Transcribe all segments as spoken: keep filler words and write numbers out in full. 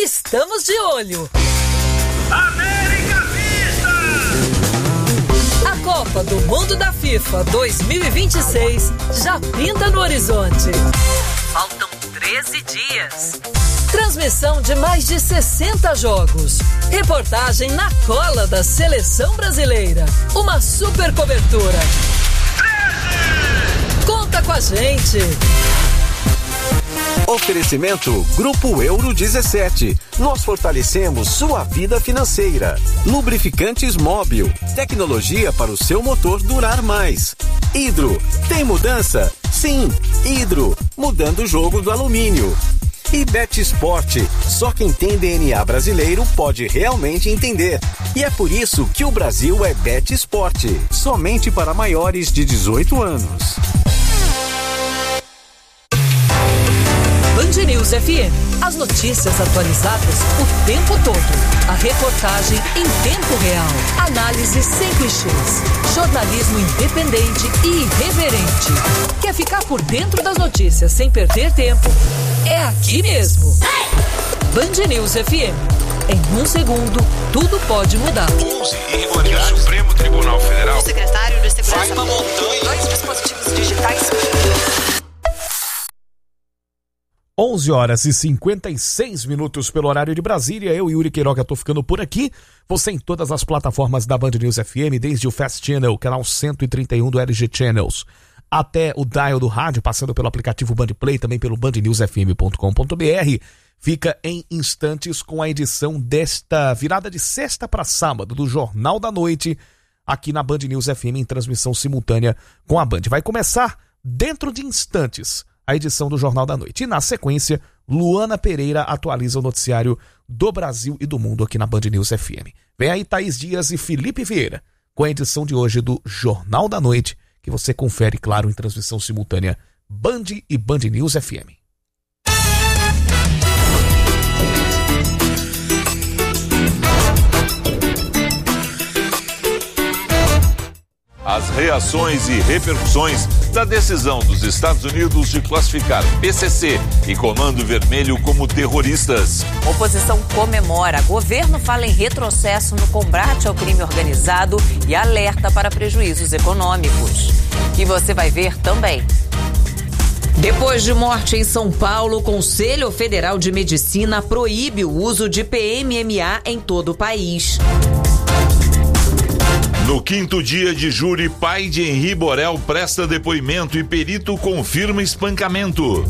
estamos de olho. América Vista! A Copa do Mundo da FIFA dois mil e vinte e seis já pinta no horizonte. Faltam treze dias. Transmissão de mais de sessenta jogos. Reportagem na cola da seleção brasileira. Uma super cobertura. Conta com a gente. Oferecimento Grupo Euro dezessete. Nós fortalecemos sua vida financeira. Lubrificantes Móbil. Tecnologia para o seu motor durar mais. Hidro. Tem mudança? Sim. Hidro. Mudando o jogo do alumínio. E Bet Sport. Só quem tem D N A brasileiro pode realmente entender. E é por isso que o Brasil é Bet Sport. Somente para maiores de dezoito anos. Band News F M. As notícias atualizadas o tempo todo. A reportagem em tempo real. Análise sem clichês. Jornalismo independente e irreverente. Quer ficar por dentro das notícias sem perder tempo? É aqui mesmo. Band News F M. Em um segundo, tudo pode mudar. onze irregularidades. O Supremo Tribunal Federal. O secretário de Segurança. Vai uma montanha. Dois dispositivos digitais. onze horas e cinquenta e seis minutos pelo horário de Brasília. Eu, Yuri Queiroga, tô ficando por aqui. Você em todas as plataformas da Band News F M, desde o Fast Channel, canal cento e trinta e um do L G Channels, até o dial do rádio, passando pelo aplicativo Band Play, também pelo band news f m ponto com ponto b r. Fica em instantes com a edição desta virada de sexta para sábado do Jornal da Noite, aqui na Band News F M, em transmissão simultânea com a Band. Vai começar dentro de instantes a edição do Jornal da Noite. E na sequência, Luana Pereira atualiza o noticiário do Brasil e do mundo aqui na Band News F M. Vem aí Thaís Dias e Felipe Vieira com a edição de hoje do Jornal da Noite, que você confere, claro, em transmissão simultânea Band e Band News F M. As reações e repercussões da decisão dos Estados Unidos de classificar P C C e Comando Vermelho como terroristas. Oposição comemora. Governo fala em retrocesso no combate ao crime organizado e alerta para prejuízos econômicos. E você vai ver também. Depois de morte em São Paulo, o Conselho Federal de Medicina proíbe o uso de P M M A em todo o país. No quinto dia de júri, pai de Henri Borel presta depoimento e perito confirma espancamento.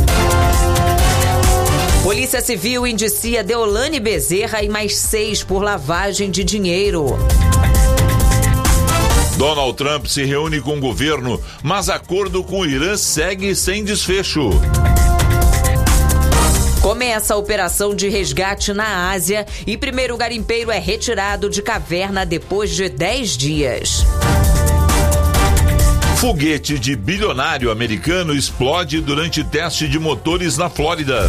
Polícia Civil indicia Deolane Bezerra e mais seis por lavagem de dinheiro. Donald Trump se reúne com o governo, mas acordo com o Irã segue sem desfecho. Começa a operação de resgate na Ásia e primeiro garimpeiro é retirado de caverna depois de dez dias. Foguete de bilionário americano explode durante teste de motores na Flórida.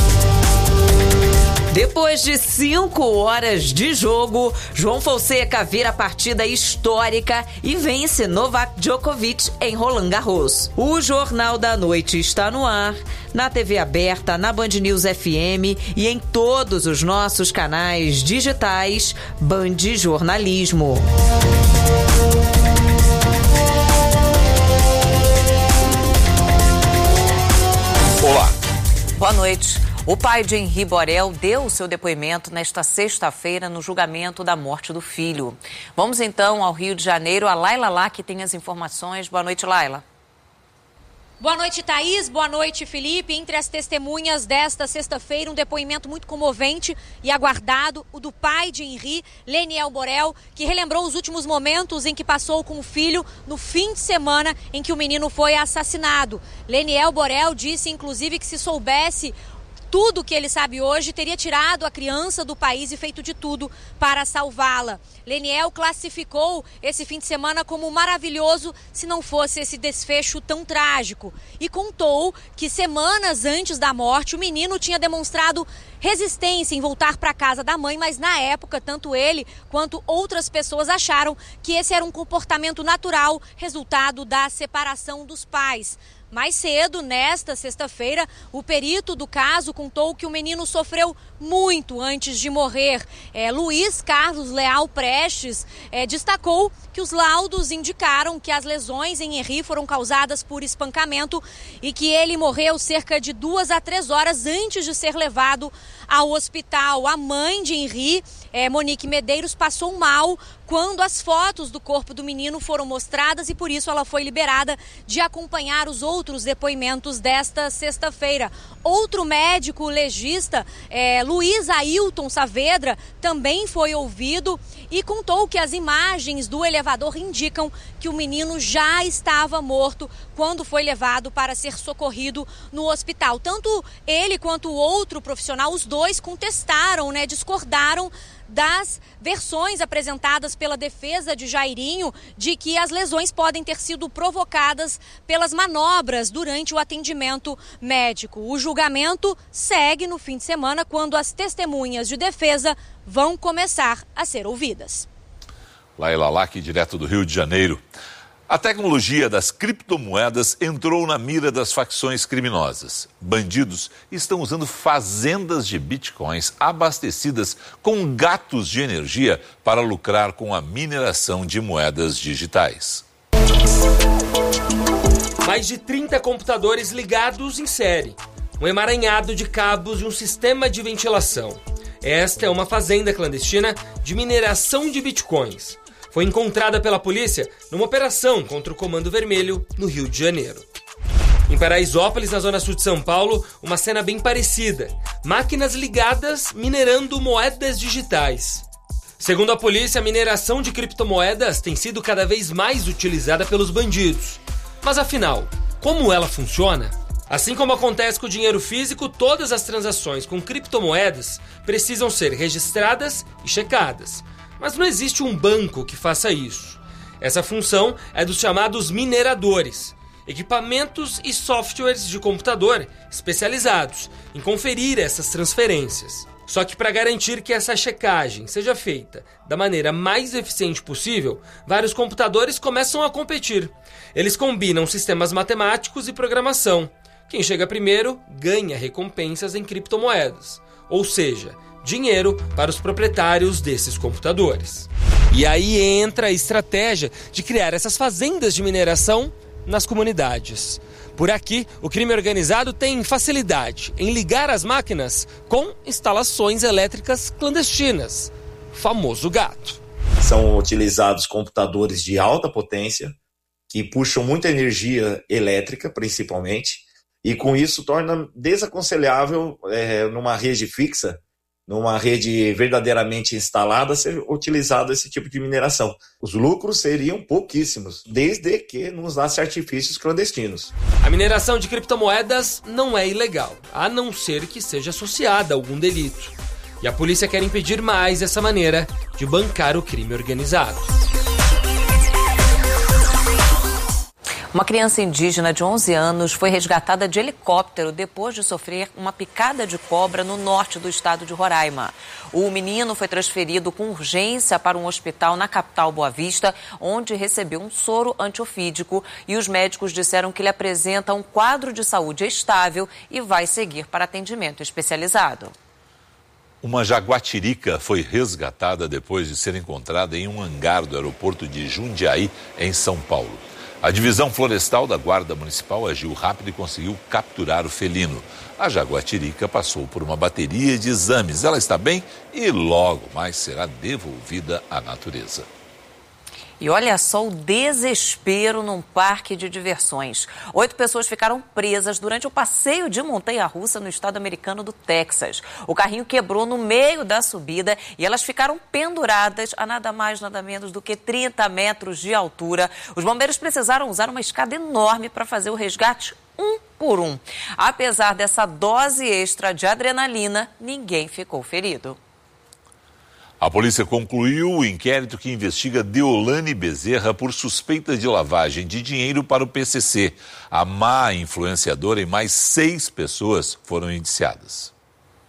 Depois de cinco horas de jogo, João Fonseca vira a partida histórica e vence Novak Djokovic em Roland Garros. O Jornal da Noite está no ar, na T V aberta, na Band News F M e em todos os nossos canais digitais Band Jornalismo. Olá. Boa noite. O pai de Henri Borel deu o seu depoimento nesta sexta-feira no julgamento da morte do filho. Vamos então ao Rio de Janeiro. A Laila Lá que tem as informações. Boa noite, Laila. Boa noite, Thaís. Boa noite, Felipe. Entre as testemunhas desta sexta-feira, um depoimento muito comovente e aguardado, o do pai de Henri, Leniel Borel, que relembrou os últimos momentos em que passou com o filho no fim de semana em que o menino foi assassinado. Leniel Borel disse, inclusive, que se soubesse tudo que ele sabe hoje, teria tirado a criança do país e feito de tudo para salvá-la. Leniel classificou esse fim de semana como maravilhoso se não fosse esse desfecho tão trágico. E contou que semanas antes da morte, o menino tinha demonstrado resistência em voltar para a casa da mãe, mas na época, tanto ele quanto outras pessoas acharam que esse era um comportamento natural, resultado da separação dos pais. Mais cedo, nesta sexta-feira, o perito do caso contou que o menino sofreu muito antes de morrer. É, Luiz Carlos Leal Prestes é, destacou que os laudos indicaram que as lesões em Henri foram causadas por espancamento e que ele morreu cerca de duas a três horas antes de ser levado ao hospital. A mãe de Henri, é, Monique Medeiros, passou mal quando as fotos do corpo do menino foram mostradas e por isso ela foi liberada de acompanhar os outros depoimentos desta sexta-feira. Outro médico legista, é, Luiz Ailton Saavedra, também foi ouvido e contou que as imagens do elevador indicam que o menino já estava morto quando foi levado para ser socorrido no hospital. Tanto ele quanto o outro profissional, os dois contestaram, né, discordaram das versões apresentadas pela defesa de Jairinho de que as lesões podem ter sido provocadas pelas manobras durante o atendimento médico. O julgamento segue no fim de semana, quando as testemunhas de defesa vão começar a ser ouvidas. Laila Lac, direto do Rio de Janeiro. A tecnologia das criptomoedas entrou na mira das facções criminosas. Bandidos estão usando fazendas de bitcoins abastecidas com gatos de energia para lucrar com a mineração de moedas digitais. Mais de trinta computadores ligados em série, um emaranhado de cabos e um sistema de ventilação. Esta é uma fazenda clandestina de mineração de bitcoins. Foi encontrada pela polícia numa operação contra o Comando Vermelho, no Rio de Janeiro. Em Paraisópolis, na zona sul de São Paulo, uma cena bem parecida. Máquinas ligadas minerando moedas digitais. Segundo a polícia, a mineração de criptomoedas tem sido cada vez mais utilizada pelos bandidos. Mas afinal, como ela funciona? Assim como acontece com o dinheiro físico, todas as transações com criptomoedas precisam ser registradas e checadas. Mas não existe um banco que faça isso. Essa função é dos chamados mineradores, equipamentos e softwares de computador especializados em conferir essas transferências. Só que para garantir que essa checagem seja feita da maneira mais eficiente possível, vários computadores começam a competir. Eles combinam sistemas matemáticos e programação. Quem chega primeiro ganha recompensas em criptomoedas, ou seja, dinheiro para os proprietários desses computadores. E aí entra a estratégia de criar essas fazendas de mineração nas comunidades. Por aqui, o crime organizado tem facilidade em ligar as máquinas com instalações elétricas clandestinas, famoso gato. São utilizados computadores de alta potência, que puxam muita energia elétrica, principalmente, e com isso torna desaconselhável, é, numa rede fixa, numa rede verdadeiramente instalada, ser utilizado esse tipo de mineração. Os lucros seriam pouquíssimos, desde que não usasse artifícios clandestinos. A mineração de criptomoedas não é ilegal, a não ser que seja associada a algum delito. E a polícia quer impedir mais essa maneira de bancar o crime organizado. Uma criança indígena de onze anos foi resgatada de helicóptero depois de sofrer uma picada de cobra no norte do estado de Roraima. O menino foi transferido com urgência para um hospital na capital Boa Vista, onde recebeu um soro antiofídico, e os médicos disseram que ele apresenta um quadro de saúde estável e vai seguir para atendimento especializado. Uma jaguatirica foi resgatada depois de ser encontrada em um hangar do aeroporto de Jundiaí, em São Paulo. A divisão florestal da Guarda Municipal agiu rápido e conseguiu capturar o felino. A jaguatirica passou por uma bateria de exames. Ela está bem e logo mais será devolvida à natureza. E olha só o desespero num parque de diversões. Oito pessoas ficaram presas durante o passeio de montanha-russa no estado americano do Texas. O carrinho quebrou no meio da subida e elas ficaram penduradas a nada mais, nada menos do que trinta metros de altura. Os bombeiros precisaram usar uma escada enorme para fazer o resgate um por um. Apesar dessa dose extra de adrenalina, ninguém ficou ferido. A polícia concluiu o inquérito que investiga Deolane Bezerra por suspeita de lavagem de dinheiro para o P C C. A má influenciadora e mais seis pessoas foram indiciadas.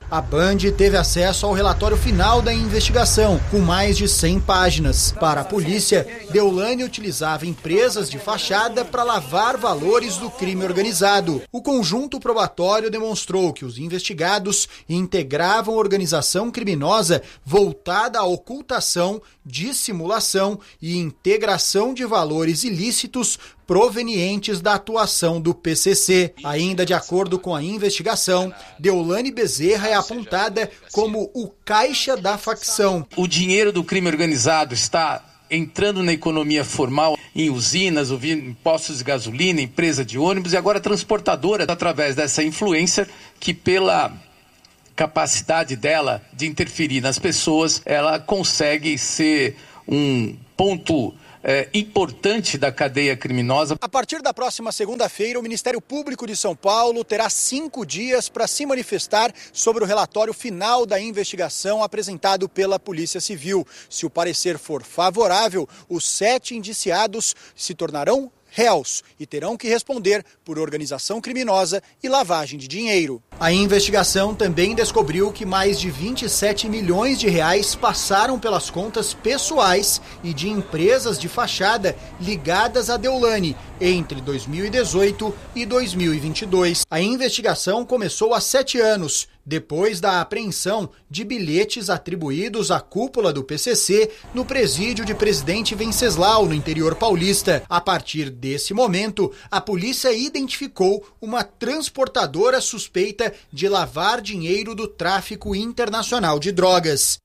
A Band teve acesso ao relatório final da investigação, com mais de cem páginas. Para a polícia, Deolane utilizava empresas de fachada para lavar valores do crime organizado. O conjunto probatório demonstrou que os investigados integravam organização criminosa voltada à ocultação, dissimulação e integração de valores ilícitos provenientes da atuação do P C C. Ainda de acordo com a investigação, Deolane Bezerra é apontada como o caixa da facção. O dinheiro do crime organizado está entrando na economia formal, em usinas, em postos de gasolina, empresa de ônibus e agora transportadora, através dessa influência que, pela capacidade dela de interferir nas pessoas, ela consegue ser um ponto É, importante da cadeia criminosa. A partir da próxima segunda-feira, o Ministério Público de São Paulo terá cinco dias para se manifestar sobre o relatório final da investigação apresentado pela Polícia Civil. Se o parecer for favorável, os sete indiciados se tornarão réus e terão que responder por organização criminosa e lavagem de dinheiro. A investigação também descobriu que mais de vinte e sete milhões de reais passaram pelas contas pessoais e de empresas de fachada ligadas a Deolane entre dois mil e dezoito e dois mil e vinte e dois. A investigação começou há sete anos, depois da apreensão de bilhetes atribuídos à cúpula do P C C no presídio de Presidente Venceslau, no interior paulista. A partir desse momento, a polícia identificou uma transportadora suspeita de lavar dinheiro do tráfico internacional de drogas.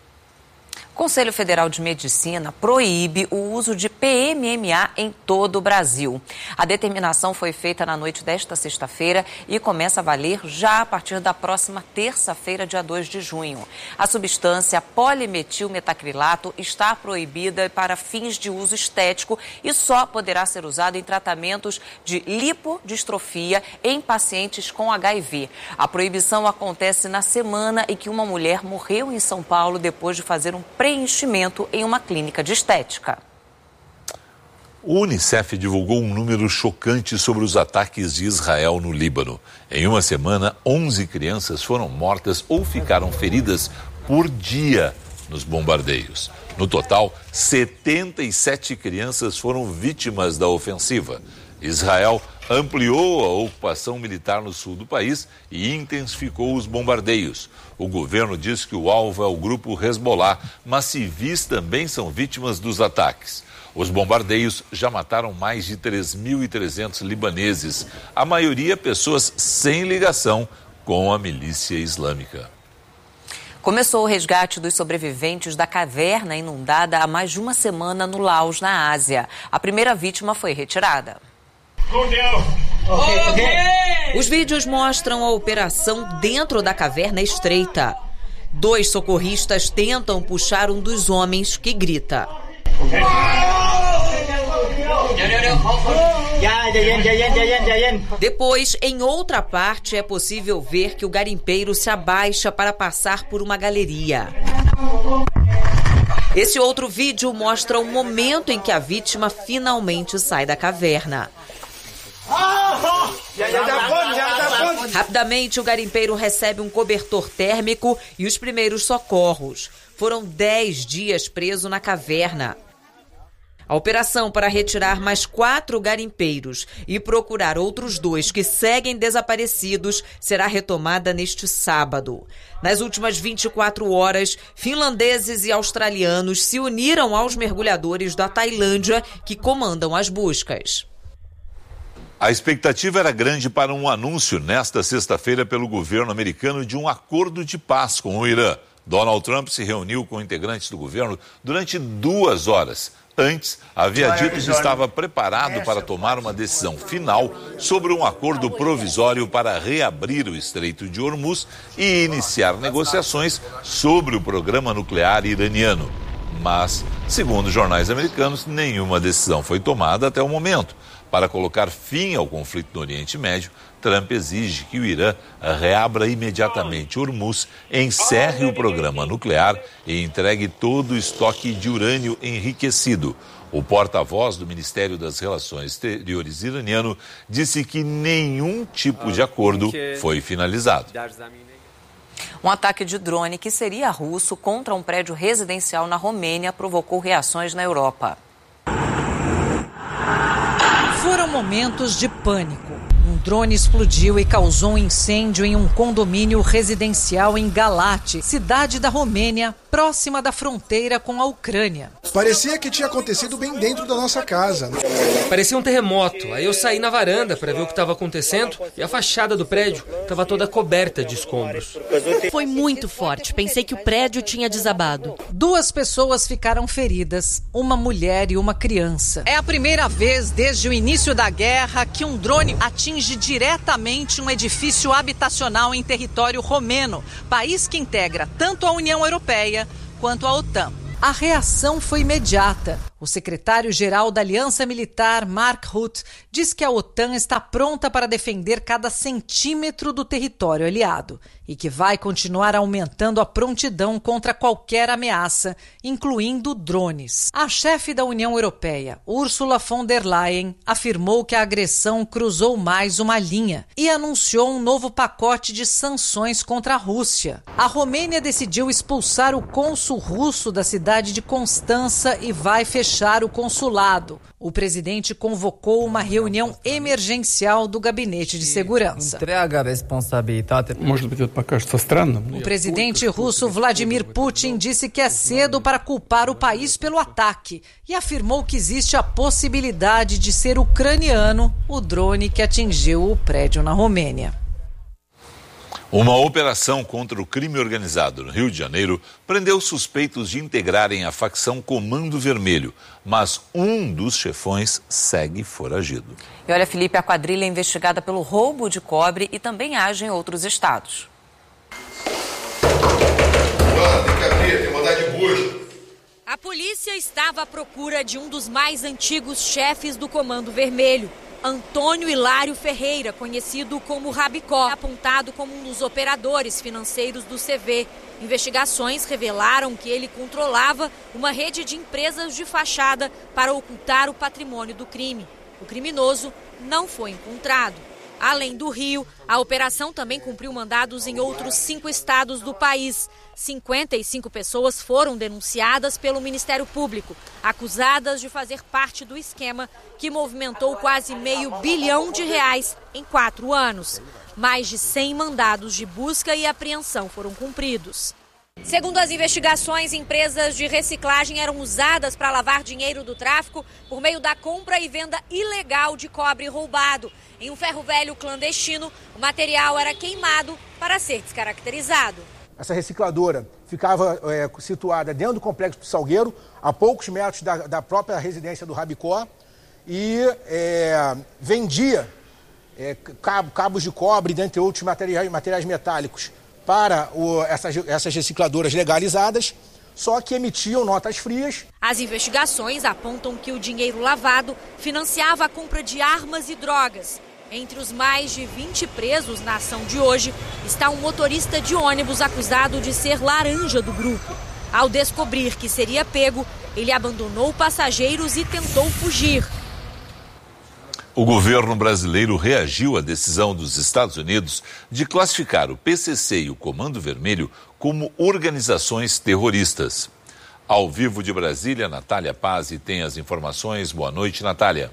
O Conselho Federal de Medicina proíbe o uso de P M M A em todo o Brasil. A determinação foi feita na noite desta sexta-feira e começa a valer já a partir da próxima terça-feira, dia dois de junho. A substância polimetilmetacrilato está proibida para fins de uso estético e só poderá ser usado em tratamentos de lipodistrofia em pacientes com H I V. A proibição acontece na semana em que uma mulher morreu em São Paulo depois de fazer um preenchimento em uma clínica de estética. O Unicef divulgou um número chocante sobre os ataques de Israel no Líbano. Em uma semana, onze crianças foram mortas ou ficaram feridas por dia nos bombardeios. No total, setenta e sete crianças foram vítimas da ofensiva. Israel ampliou a ocupação militar no sul do país e intensificou os bombardeios. O governo diz que o alvo é o grupo Hezbollah, mas civis também são vítimas dos ataques. Os bombardeios já mataram mais de três mil e trezentos libaneses, a maioria pessoas sem ligação com a milícia islâmica. Começou o resgate dos sobreviventes da caverna inundada há mais de uma semana no Laos, na Ásia. A primeira vítima foi retirada. Os vídeos mostram a operação dentro da caverna estreita. Dois socorristas tentam puxar um dos homens que grita. Depois, em outra parte, é possível ver que o garimpeiro se abaixa para passar por uma galeria. Esse outro vídeo mostra o momento em que a vítima finalmente sai da caverna. Rapidamente, o garimpeiro recebe um cobertor térmico e os primeiros socorros. Foram dez dias preso na caverna. A operação para retirar mais quatro garimpeiros e procurar outros dois que seguem desaparecidos será retomada neste sábado. Nas últimas vinte e quatro horas, finlandeses e australianos se uniram aos mergulhadores da Tailândia que comandam as buscas. A expectativa era grande para um anúncio nesta sexta-feira pelo governo americano de um acordo de paz com o Irã. Donald Trump se reuniu com integrantes do governo durante duas horas. Antes, havia dito que estava preparado para tomar uma decisão final sobre um acordo provisório para reabrir o Estreito de Hormuz e iniciar negociações sobre o programa nuclear iraniano. Mas, segundo jornais americanos, nenhuma decisão foi tomada até o momento. Para colocar fim ao conflito no Oriente Médio, Trump exige que o Irã reabra imediatamente Hormuz, encerre o programa nuclear e entregue todo o estoque de urânio enriquecido. O porta-voz do Ministério das Relações Exteriores iraniano disse que nenhum tipo de acordo foi finalizado. Um ataque de drone que seria russo contra um prédio residencial na Romênia provocou reações na Europa. Foram momentos de pânico. Um drone explodiu e causou um incêndio em um condomínio residencial em Galate, cidade da Romênia, próxima da fronteira com a Ucrânia. Parecia que tinha acontecido bem dentro da nossa casa. Parecia um terremoto. Aí eu saí na varanda para ver o que estava acontecendo e a fachada do prédio estava toda coberta de escombros. Foi muito forte. Pensei que o prédio tinha desabado. Duas pessoas ficaram feridas, uma mulher e uma criança. É a primeira vez desde o início da guerra que um drone atinge diretamente um edifício habitacional em território romeno, país que integra tanto a União Europeia quanto a OTAN. A reação foi imediata. O secretário-geral da Aliança Militar, Mark Rutte, diz que a OTAN está pronta para defender cada centímetro do território aliado e que vai continuar aumentando a prontidão contra qualquer ameaça, incluindo drones. A chefe da União Europeia, Ursula von der Leyen, afirmou que a agressão cruzou mais uma linha e anunciou um novo pacote de sanções contra a Rússia. A Romênia decidiu expulsar o cônsul russo da cidade de Constança e vai fechar o consulado. O presidente convocou uma reunião emergencial do Gabinete de Segurança. O presidente russo Vladimir Putin disse que é cedo para culpar o país pelo ataque e afirmou que existe a possibilidade de ser ucraniano o drone que atingiu o prédio na Romênia. Uma operação contra o crime organizado no Rio de Janeiro prendeu suspeitos de integrarem a facção Comando Vermelho, mas um dos chefões segue foragido. E olha, Felipe, a quadrilha é investigada pelo roubo de cobre e também age em outros estados. Tem que abrir, tem que mandar de busca. A polícia estava à procura de um dos mais antigos chefes do Comando Vermelho, Antônio Hilário Ferreira, conhecido como Rabicó, apontado como um dos operadores financeiros do C V. Investigações revelaram que ele controlava uma rede de empresas de fachada para ocultar o patrimônio do crime. O criminoso não foi encontrado. Além do Rio, a operação também cumpriu mandados em outros cinco estados do país. cinquenta e cinco pessoas foram denunciadas pelo Ministério Público, acusadas de fazer parte do esquema que movimentou quase meio bilhão de reais em quatro anos. Mais de cem mandados de busca e apreensão foram cumpridos. Segundo as investigações, empresas de reciclagem eram usadas para lavar dinheiro do tráfico por meio da compra e venda ilegal de cobre roubado. Em um ferro velho clandestino, o material era queimado para ser descaracterizado. Essa recicladora ficava é, situada dentro do Complexo do Salgueiro, a poucos metros da, da própria residência do Rabicó, e é, vendia é, cabos de cobre, dentre outros materiais, materiais metálicos, para o, essas, essas recicladoras legalizadas, só que emitiam notas frias. As investigações apontam que o dinheiro lavado financiava a compra de armas e drogas. Entre os mais de vinte presos na ação de hoje está um motorista de ônibus acusado de ser laranja do grupo. Ao descobrir que seria pego, ele abandonou passageiros e tentou fugir. O governo brasileiro reagiu à decisão dos Estados Unidos de classificar o P C C e o Comando Vermelho como organizações terroristas. Ao vivo de Brasília, Natália Pazzi tem as informações. Boa noite, Natália.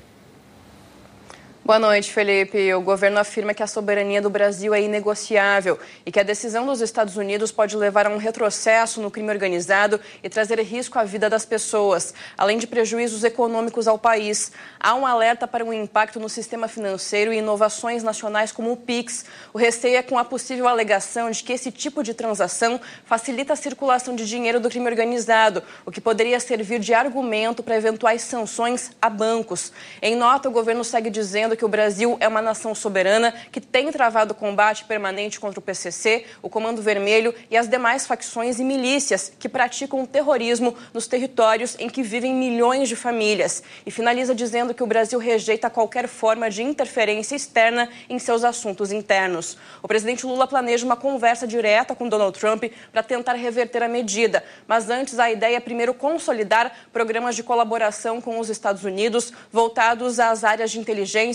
Boa noite, Felipe. O governo afirma que a soberania do Brasil é inegociável e que a decisão dos Estados Unidos pode levar a um retrocesso no crime organizado e trazer risco à vida das pessoas, além de prejuízos econômicos ao país. Há um alerta para um impacto no sistema financeiro e inovações nacionais como o Pix. O receio é com a possível alegação de que esse tipo de transação facilita a circulação de dinheiro do crime organizado, o que poderia servir de argumento para eventuais sanções a bancos. Em nota, o governo segue dizendo que o Brasil é uma nação soberana que tem travado combate permanente contra o P C C, o Comando Vermelho e as demais facções e milícias que praticam terrorismo nos territórios em que vivem milhões de famílias. E finaliza dizendo que o Brasil rejeita qualquer forma de interferência externa em seus assuntos internos. O presidente Lula planeja uma conversa direta com Donald Trump para tentar reverter a medida, mas antes a ideia é primeiro consolidar programas de colaboração com os Estados Unidos voltados às áreas de inteligência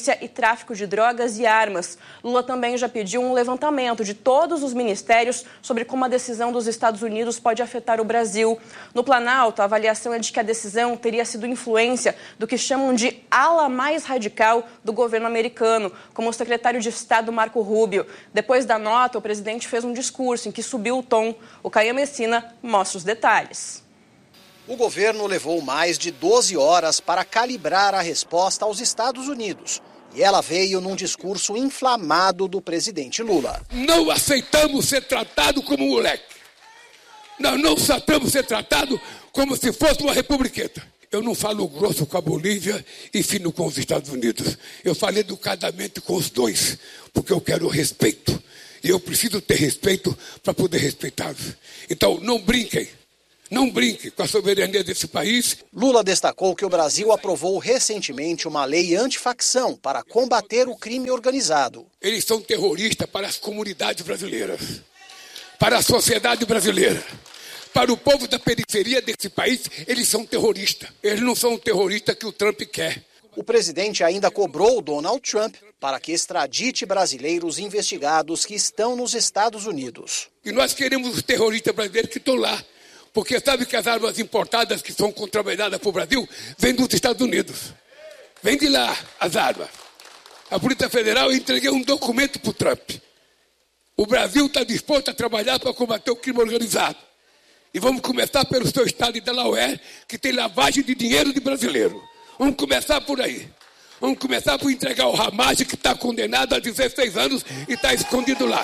milícia e tráfico de drogas e armas. Lula também já pediu um levantamento de todos os ministérios sobre como a decisão dos Estados Unidos pode afetar o Brasil. No Planalto, a avaliação é de que a decisão teria sido influência do que chamam de ala mais radical do governo americano, como o secretário de Estado Marco Rubio. Depois da nota, o presidente fez um discurso em que subiu o tom. O Caio Messina mostra os detalhes. O governo levou mais de doze horas para calibrar a resposta aos Estados Unidos. E ela veio num discurso inflamado do presidente Lula. Não aceitamos ser tratado como um moleque. Nós não aceitamos ser tratado como se fosse uma republiqueta. Eu não falo grosso com a Bolívia e fino com os Estados Unidos. Eu falo educadamente com os dois, porque eu quero respeito. E eu preciso ter respeito para poder respeitá-los. Então, não brinquem. Não brinque com a soberania desse país. Lula destacou que o Brasil aprovou recentemente uma lei antifacção para combater o crime organizado. Eles são terroristas para as comunidades brasileiras, para a sociedade brasileira. Para o povo da periferia desse país, eles são terroristas. Eles não são o terrorista que o Trump quer. O presidente ainda cobrou Donald Trump para que extradite brasileiros investigados que estão nos Estados Unidos. E nós queremos os terroristas brasileiros que estão lá. Porque sabe que as armas importadas que são contrabandeadas para o Brasil vêm dos Estados Unidos. Vem de lá as armas. A Polícia Federal, eu entreguei um documento para o Trump. O Brasil está disposto a trabalhar para combater o crime organizado. E vamos começar pelo seu estado de Delaware, que tem lavagem de dinheiro de brasileiro. Vamos começar por aí. Vamos começar por entregar o Ramage, que está condenado a dezesseis anos e está escondido lá.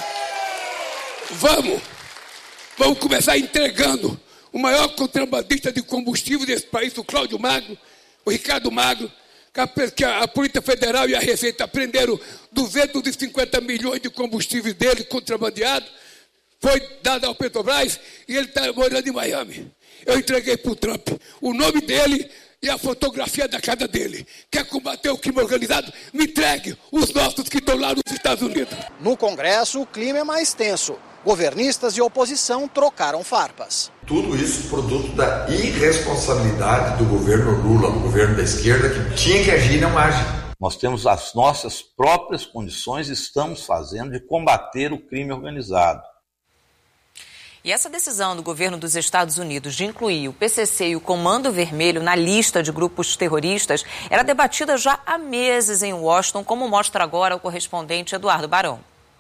Vamos. Vamos começar entregando o maior contrabandista de combustível desse país, o Cláudio Magno, o Ricardo Magno, que a, a Polícia Federal e a Receita prenderam duzentos e cinquenta milhões de combustível dele contrabandeado. Foi dado ao Petrobras e ele está morando em Miami. Eu entreguei para o Trump o nome dele e a fotografia da casa dele. Quer combater o crime organizado? Me entregue os nossos que estão lá nos Estados Unidos. No Congresso, o clima é mais tenso. Governistas e oposição trocaram farpas. Tudo isso produto da irresponsabilidade do governo Lula, do governo da esquerda, que tinha que agir e não age. Nós temos as nossas próprias condições e estamos fazendo de combater o crime organizado. E essa decisão do governo dos Estados Unidos de incluir o P C C e o Comando Vermelho na lista de grupos terroristas era debatida já há meses em Washington, como mostra agora o correspondente Eduardo Barão.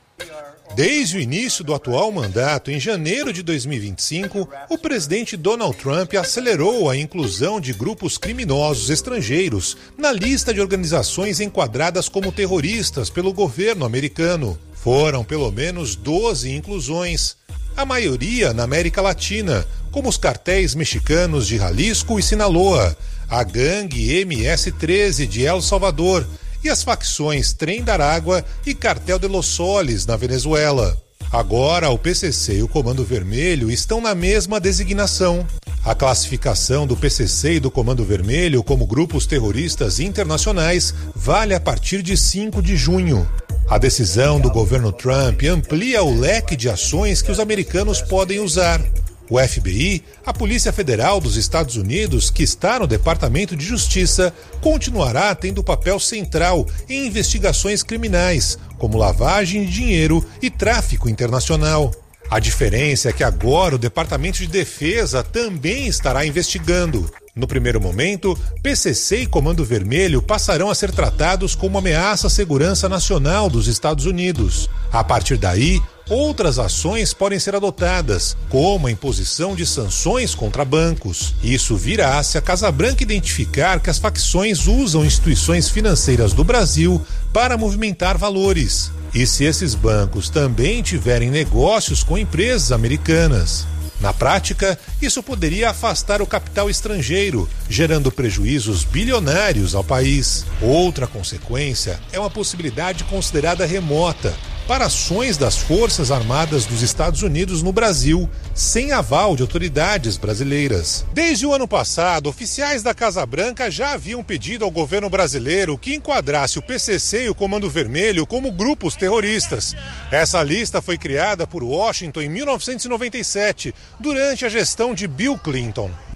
Desde o início do atual mandato, em janeiro de dois mil e vinte e cinco, o presidente Donald Trump acelerou a inclusão de grupos criminosos estrangeiros na lista de organizações enquadradas como terroristas pelo governo americano. Foram pelo menos doze inclusões, a maioria na América Latina, como os cartéis mexicanos de Jalisco e Sinaloa, a gangue M S treze de El Salvador e as facções Trem da Aragua e Cartel de Los Soles, na Venezuela. Agora, o P C C e o Comando Vermelho estão na mesma designação. A classificação do P C C e do Comando Vermelho como grupos terroristas internacionais vale a partir de cinco de junho. A decisão do governo Trump amplia o leque de ações que os americanos podem usar. O F B I, a Polícia Federal dos Estados Unidos, que está no Departamento de Justiça, continuará tendo papel central em investigações criminais, como lavagem de dinheiro e tráfico internacional. A diferença é que agora o Departamento de Defesa também estará investigando. No primeiro momento, P C C e Comando Vermelho passarão a ser tratados como ameaça à segurança nacional dos Estados Unidos. A partir daí, outras ações podem ser adotadas, como a imposição de sanções contra bancos. Isso virá se a Casa Branca identificar que as facções usam instituições financeiras do Brasil para movimentar valores. E se esses bancos também tiverem negócios com empresas americanas. Na prática, isso poderia afastar o capital estrangeiro, gerando prejuízos bilionários ao país. Outra consequência é uma possibilidade considerada remota para ações das Forças Armadas dos Estados Unidos no Brasil, sem aval de autoridades brasileiras. Desde o ano passado, oficiais da Casa Branca já haviam pedido ao governo brasileiro que enquadrasse o P C C e o Comando Vermelho como grupos terroristas. Essa lista foi criada por Washington em mil novecentos e noventa e sete, durante a gestão de Bill Clinton.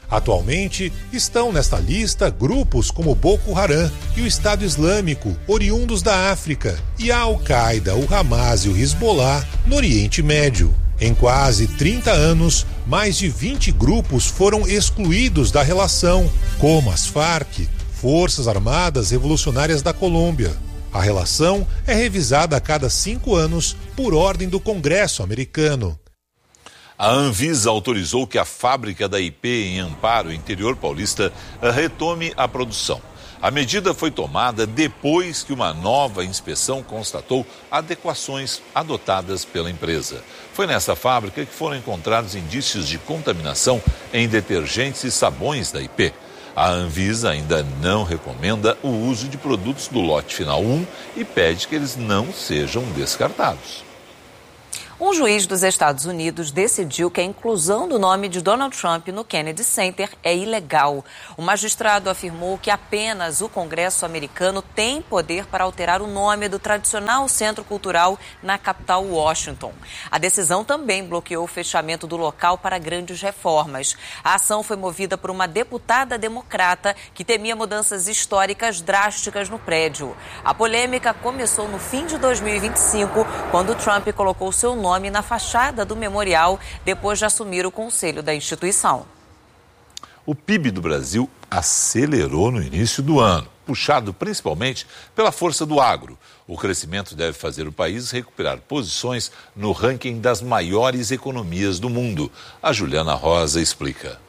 Atualmente, estão nesta lista grupos como Boko Haram e o Estado Islâmico, oriundos da África, e a Al-Qaeda, o Hamas e o Hezbollah, no Oriente Médio. Em quase trinta anos, mais de vinte grupos foram excluídos da relação, como as Farc, Forças Armadas Revolucionárias da Colômbia. A relação é revisada a cada cinco anos por ordem do Congresso americano. A Anvisa autorizou que a fábrica da I P em Amparo, interior paulista, retome a produção. A medida foi tomada depois que uma nova inspeção constatou adequações adotadas pela empresa. Foi nessa fábrica que foram encontrados indícios de contaminação em detergentes e sabões da I P. A Anvisa ainda não recomenda o uso de produtos do lote final um e pede que eles não sejam descartados. Um juiz dos Estados Unidos decidiu que a inclusão do nome de Donald Trump no Kennedy Center é ilegal. O magistrado afirmou que apenas o Congresso americano tem poder para alterar o nome do tradicional centro cultural na capital Washington. A decisão também bloqueou o fechamento do local para grandes reformas. A ação foi movida por uma deputada democrata que temia mudanças históricas drásticas no prédio. A polêmica começou no fim de dois mil e vinte e cinco, quando Trump colocou seu nome nome na fachada do memorial depois de assumir o conselho da instituição. O P I B do Brasil acelerou no início do ano, puxado principalmente pela força do agro. O crescimento deve fazer o país recuperar posições no ranking das maiores economias do mundo. A Juliana Rosa explica.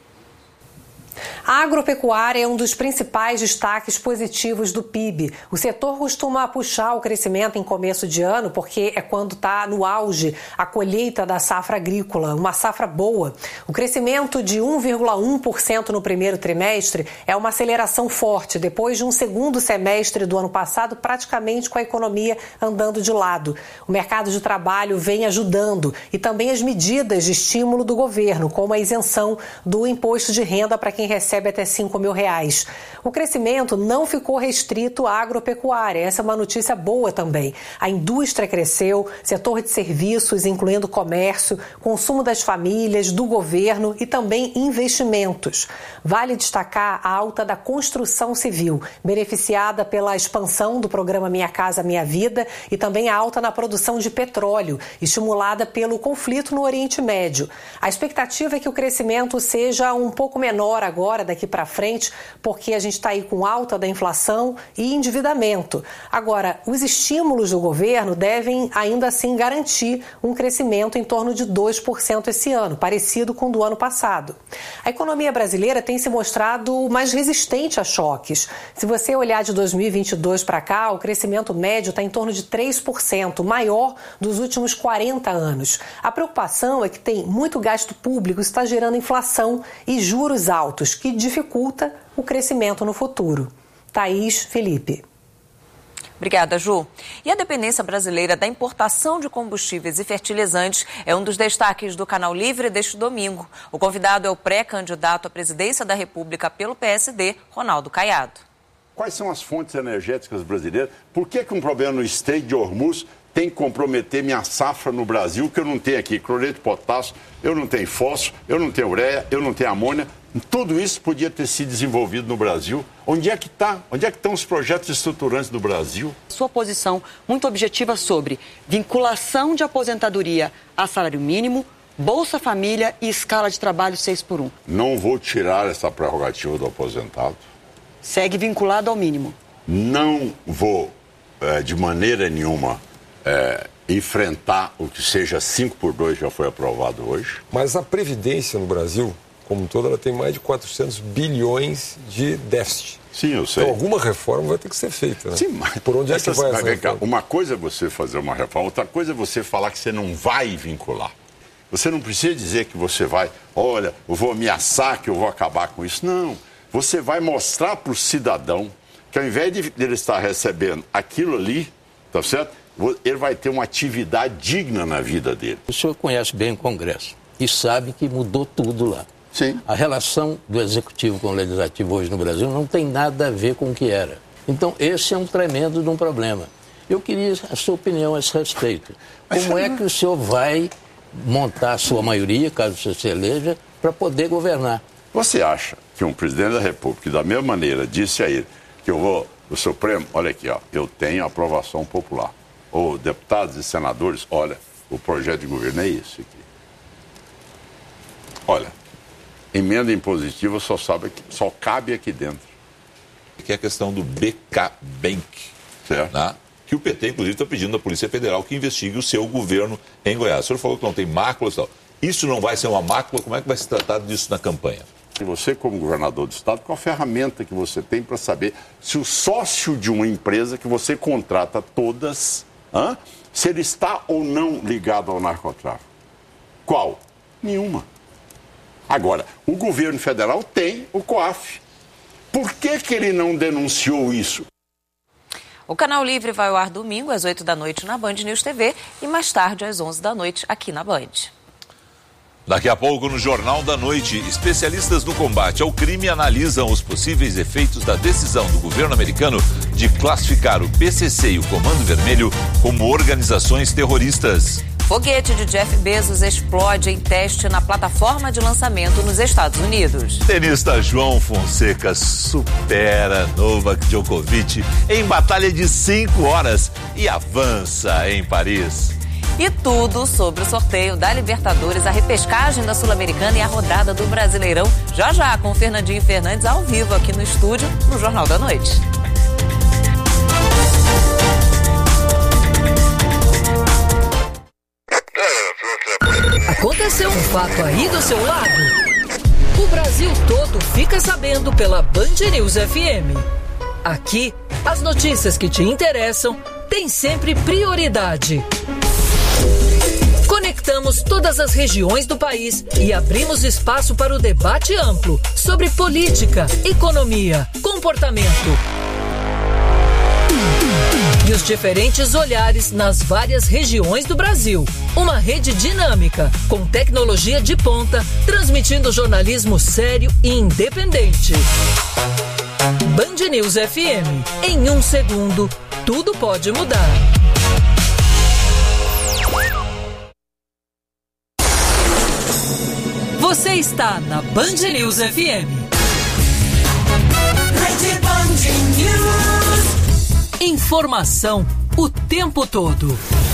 A agropecuária é um dos principais destaques positivos do P I B. O setor costuma puxar o crescimento em começo de ano, porque é quando está no auge a colheita da safra agrícola, uma safra boa. O crescimento de um vírgula um por cento no primeiro trimestre é uma aceleração forte, depois de um segundo semestre do ano passado praticamente com a economia andando de lado. O mercado de trabalho vem ajudando e também as medidas de estímulo do governo, como a isenção do imposto de renda para quem recebe até cinco mil reais. O crescimento não ficou restrito à agropecuária. Essa é uma notícia boa também. A indústria cresceu, setor de serviços, incluindo comércio, consumo das famílias, do governo e também investimentos. Vale destacar a alta da construção civil, beneficiada pela expansão do programa Minha Casa Minha Vida e também a alta na produção de petróleo, estimulada pelo conflito no Oriente Médio. A expectativa é que o crescimento seja um pouco menor agora, daqui para frente, porque a gente está aí com alta da inflação e endividamento. Agora, os estímulos do governo devem ainda assim garantir um crescimento em torno de dois por cento esse ano, parecido com o do ano passado. A economia brasileira tem se mostrado mais resistente a choques. Se você olhar de dois mil e vinte e dois para cá, o crescimento médio está em torno de três por cento, maior dos últimos quarenta anos. A preocupação é que tem muito gasto público, está gerando inflação e juros altos, que dificulta o crescimento no futuro. Thaís, Felipe. Obrigada, Ju. E a dependência brasileira da importação de combustíveis e fertilizantes é um dos destaques do Canal Livre deste domingo. O convidado é o pré-candidato à presidência da República pelo P S D, Ronaldo Caiado. Quais são as fontes energéticas brasileiras? Por que que um problema no Estreito de Hormuz tem que comprometer minha safra no Brasil, que eu não tenho aqui cloreto de potássio, eu não tenho fósforo, eu não tenho ureia, eu não tenho amônia? Tudo isso podia ter sido desenvolvido no Brasil. Onde é que está? Onde é que estão os projetos estruturantes do Brasil? Sua posição muito objetiva sobre vinculação de aposentadoria a salário mínimo, Bolsa Família e escala de trabalho seis por um. Não vou tirar essa prerrogativa do aposentado. Segue vinculado ao mínimo. Não vou, é, de maneira nenhuma, é, enfrentar o que seja cinco por dois, já foi aprovado hoje. Mas a Previdência no Brasil, como um todo, ela tem mais de quatrocentos bilhões de déficit. Sim, eu sei. Então, alguma reforma vai ter que ser feita, né? Sim, mas... Por onde essas, é que vai essa reforma? reforma? Uma coisa é você fazer uma reforma, outra coisa é você falar que você não vai vincular. Você não precisa dizer que você vai, olha, eu vou ameaçar que eu vou acabar com isso. Não. Você vai mostrar para o cidadão que ao invés de ele estar recebendo aquilo ali, tá certo? Ele vai ter uma atividade digna na vida dele. O senhor conhece bem o Congresso e sabe que mudou tudo lá. Sim. A relação do Executivo com o Legislativo hoje no Brasil não tem nada a ver com o que era. Então, esse é um tremendo de um problema. Eu queria a sua opinião a esse respeito. Como é que o senhor vai montar a sua maioria, caso você se eleja, para poder governar? Você acha que um presidente da República, da mesma maneira, disse a ele que eu vou, o Supremo, olha aqui, ó, eu tenho aprovação popular. Ou deputados e senadores, olha, o projeto de governo é esse aqui. Olha, emenda impositiva só, sabe, só cabe aqui dentro. Que é a questão do B K Bank, certo. Né? Que o P T, inclusive, está pedindo à Polícia Federal que investigue o seu governo em Goiás. O senhor falou que não tem máculas e tal. Isso não vai ser uma mácula? Como é que vai se tratar disso na campanha? E você, como governador do estado, qual a ferramenta que você tem para saber se o sócio de uma empresa que você contrata todas, hã, se ele está ou não ligado ao narcotráfico? Qual? Nenhuma. Agora, o governo federal tem o COAF. Por que que ele não denunciou isso? O Canal Livre vai ao ar domingo às oito da noite na Band News T V e mais tarde às onze da noite aqui na Band. Daqui a pouco, no Jornal da Noite, especialistas no combate ao crime analisam os possíveis efeitos da decisão do governo americano de classificar o P C C e o Comando Vermelho como organizações terroristas. Foguete de Jeff Bezos explode em teste na plataforma de lançamento nos Estados Unidos. Tenista João Fonseca supera Novak Djokovic em batalha de cinco horas e avança em Paris. E tudo sobre o sorteio da Libertadores, a repescagem da Sul-Americana e a rodada do Brasileirão, já já com Fernandinho Fernandes ao vivo aqui no estúdio, no Jornal da Noite. Aconteceu um fato aí do seu lado? O Brasil todo fica sabendo pela Band News F M. Aqui, as notícias que te interessam têm sempre prioridade. Conectamos todas as regiões do país e abrimos espaço para o debate amplo sobre política, economia, comportamento e os diferentes olhares nas várias regiões do Brasil. Uma rede dinâmica, com tecnologia de ponta, transmitindo jornalismo sério e independente. Band News F M. Em um segundo, tudo pode mudar. Você está na Band News F M. Rede Band News. Informação o tempo todo.